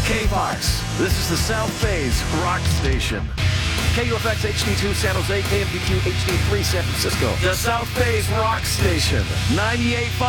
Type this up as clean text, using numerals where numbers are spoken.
K-Fox. This is the South Bay's rock station. KUFX HD2 San Jose, KMDQ HD3 San Francisco. The South Bay's rock station. 98.5